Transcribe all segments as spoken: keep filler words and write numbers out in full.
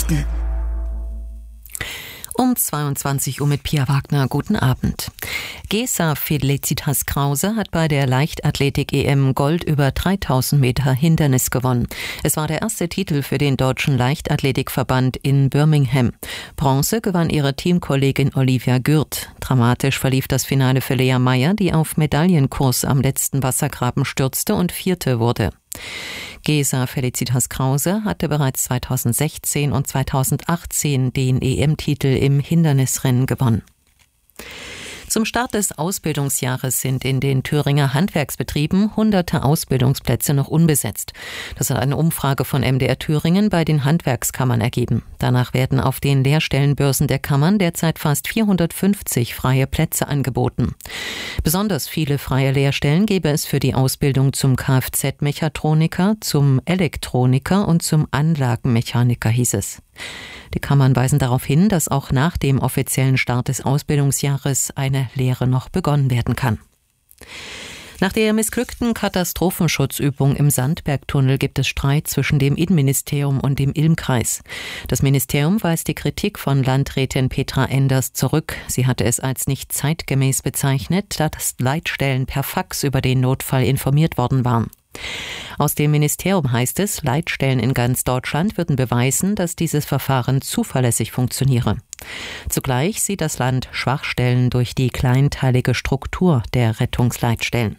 Nachrichten. Um zweiundzwanzig Uhr mit Pia Wagner. Guten Abend. Gesa Felicitas Krause hat bei der Leichtathletik-E M Gold über dreitausend Meter Hindernis gewonnen. Es war der erste Titel für den Deutschen Leichtathletikverband in Birmingham. Bronze gewann ihre Teamkollegin Olivia Gürt. Dramatisch verlief das Finale für Lea Meyer, die auf Medaillenkurs am letzten Wassergraben stürzte und Vierte wurde. Gesa Felicitas Krause hatte bereits zweitausendsechzehn und zweitausendachtzehn den E M-Titel im Hindernisrennen gewonnen. Zum Start des Ausbildungsjahres sind in den Thüringer Handwerksbetrieben hunderte Ausbildungsplätze noch unbesetzt. Das hat eine Umfrage von M D R Thüringen bei den Handwerkskammern ergeben. Danach werden auf den Lehrstellenbörsen der Kammern derzeit fast vierhundertfünfzig freie Plätze angeboten. Besonders viele freie Lehrstellen gäbe es für die Ausbildung zum Kfz-Mechatroniker, zum Elektroniker und zum Anlagenmechaniker, hieß es. Die Kammern weisen darauf hin, dass auch nach dem offiziellen Start des Ausbildungsjahres eine Lehre noch begonnen werden kann. Nach der missglückten Katastrophenschutzübung im Sandbergtunnel gibt es Streit zwischen dem Innenministerium und dem Ilm-Kreis. Das Ministerium weist die Kritik von Landrätin Petra Enders zurück. Sie hatte es als nicht zeitgemäß bezeichnet, da das Leitstellen per Fax über den Notfall informiert worden waren. Aus dem Ministerium heißt es, Leitstellen in ganz Deutschland würden beweisen, dass dieses Verfahren zuverlässig funktioniere. Zugleich sieht das Land Schwachstellen durch die kleinteilige Struktur der Rettungsleitstellen.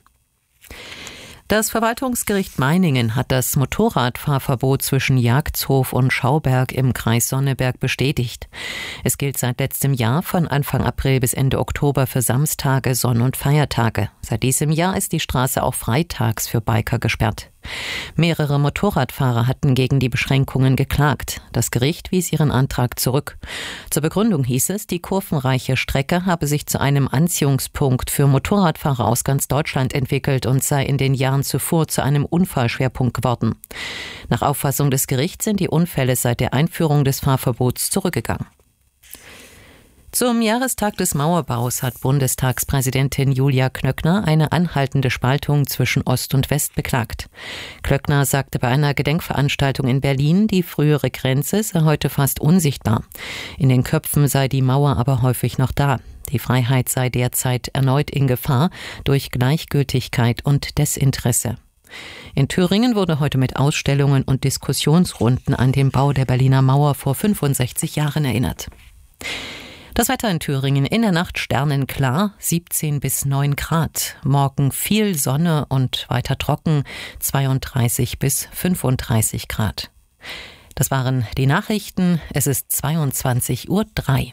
Das Verwaltungsgericht Meiningen hat das Motorradfahrverbot zwischen Jagdshof und Schauberg im Kreis Sonneberg bestätigt. Es gilt seit letztem Jahr von Anfang April bis Ende Oktober für Samstage, Sonn- und Feiertage. Seit diesem Jahr ist die Straße auch freitags für Biker gesperrt. Mehrere Motorradfahrer hatten gegen die Beschränkungen geklagt. Das Gericht wies ihren Antrag zurück. Zur Begründung hieß es, die kurvenreiche Strecke habe sich zu einem Anziehungspunkt für Motorradfahrer aus ganz Deutschland entwickelt und sei in den Jahren zuvor zu einem Unfallschwerpunkt geworden. Nach Auffassung des Gerichts sind die Unfälle seit der Einführung des Fahrverbots zurückgegangen. Zum Jahrestag des Mauerbaus hat Bundestagspräsidentin Julia Klöckner eine anhaltende Spaltung zwischen Ost und West beklagt. Klöckner sagte bei einer Gedenkveranstaltung in Berlin, die frühere Grenze sei heute fast unsichtbar. In den Köpfen sei die Mauer aber häufig noch da. Die Freiheit sei derzeit erneut in Gefahr durch Gleichgültigkeit und Desinteresse. In Thüringen wurde heute mit Ausstellungen und Diskussionsrunden an den Bau der Berliner Mauer vor fünfundsechzig Jahren erinnert. Das Wetter in Thüringen: in der Nacht sternenklar, siebzehn bis neun Grad. Morgen viel Sonne und weiter trocken, zweiunddreißig bis fünfunddreißig Grad. Das waren die Nachrichten. Es ist zweiundzwanzig Uhr drei.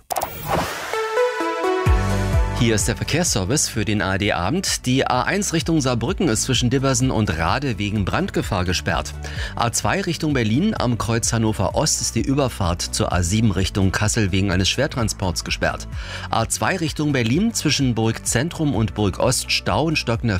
Hier ist der Verkehrsservice für den A R D-Abend. Die A eins Richtung Saarbrücken ist zwischen Dibbersen und Rade wegen Brandgefahr gesperrt. A zwei Richtung Berlin am Kreuz Hannover Ost ist die Überfahrt zur A sieben Richtung Kassel wegen eines Schwertransports gesperrt. A zwei Richtung Berlin zwischen Burg Zentrum und Burg Ost Stau und stockender